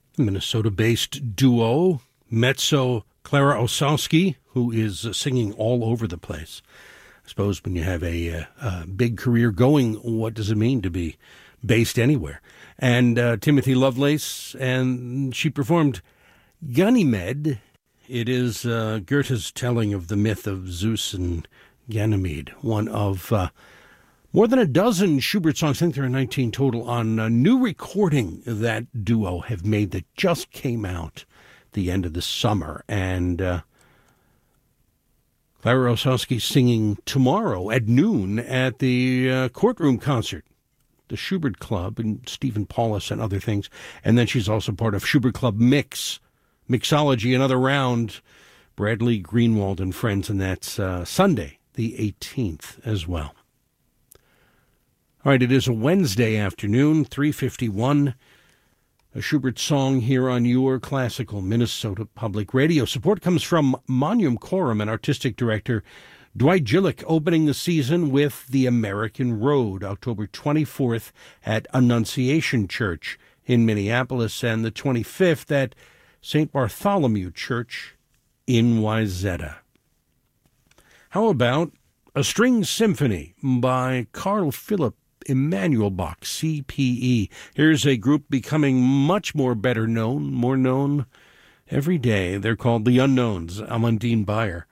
Minnesota-based duo, mezzo Clara Osowski, who is singing all over the place. I suppose when you have a big career going, what does it mean to be based anywhere? And Timothy Lovelace, and she performed Ganymede. It is Goethe's telling of the myth of Zeus and Ganymede, one of more than a dozen Schubert songs, I think there are 19 total, on a new recording that duo have made that just came out the end of the summer. And Clara Osowski singing tomorrow at noon at the Courtroom Concert, the Schubert Club, and Stephen Paulus and other things. And then she's also part of Schubert Club Mixology, another round, Bradley Greenwald and friends, and that's Sunday, the 18th as well. All right, it is a Wednesday afternoon, 3:51. A Schubert song here on your classical Minnesota Public Radio. Support comes from Monium Corum and artistic director Dwight Gillick, opening the season with The American Road, October 24th at Annunciation Church in Minneapolis, and the 25th at St. Bartholomew Church in Wayzata. How about a string symphony by Carl Philipp Emanuel Bach, CPE. Here's a group becoming much more more known every day. They're called The Unknowns, Amandine Bayer